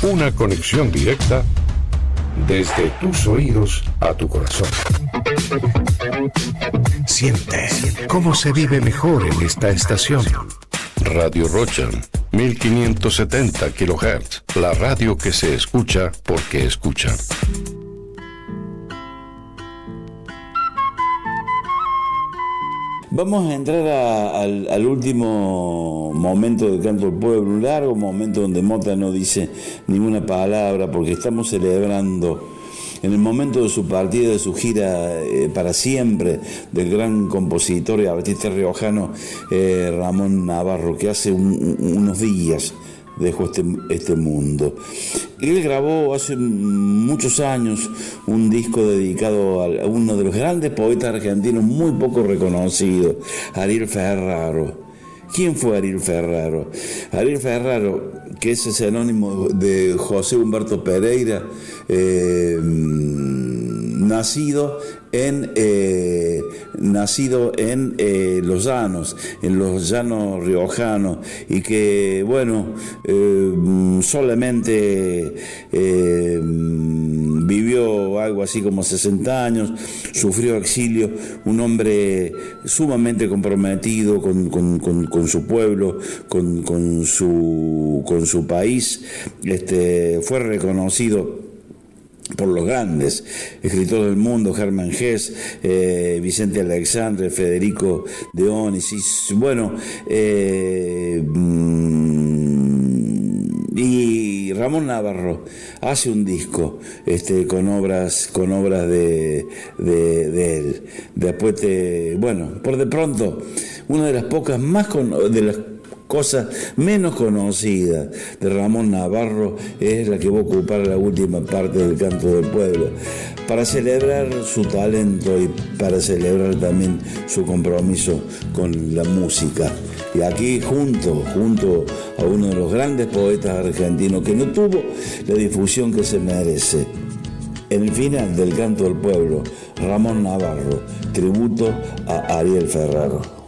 Una conexión directa desde tus oídos a tu corazón. Siente cómo se vive mejor en esta estación. Radio Rocha, 1570 kHz, la radio que se escucha porque escucha. Vamos a entrar al último momento del Canto del Pueblo, un largo momento donde Mota no dice ninguna palabra, porque estamos celebrando en el momento de su partida, de su gira para siempre, del gran compositor y artista riojano Ramón Navarro, que hace unos días dejó este mundo. Él grabó hace muchos años un disco dedicado a uno de los grandes poetas argentinos muy poco reconocido, Ariel Ferraro. ¿Quién fue Ariel Ferraro? Ariel Ferraro, que es el sinónimo de José Humberto Pereira, nacido en los llanos riojanos, y que, bueno, solamente vivió algo así como 60 años, sufrió exilio, un hombre sumamente comprometido con su pueblo, con su país. Fue reconocido por los grandes escritores del mundo, Hermann Hesse, Vicente Alexandre, Federico de Onís, bueno, y Ramón Navarro hace un disco con obras de él. Después por de pronto, una de las pocas de las cosas menos conocidas de Ramón Navarro es la que va a ocupar la última parte del Canto del Pueblo, para celebrar su talento y para celebrar también su compromiso con la música. Y aquí junto a uno de los grandes poetas argentinos que no tuvo la difusión que se merece, en el final del Canto del Pueblo, Ramón Navarro, tributo a Ariel Ferraro.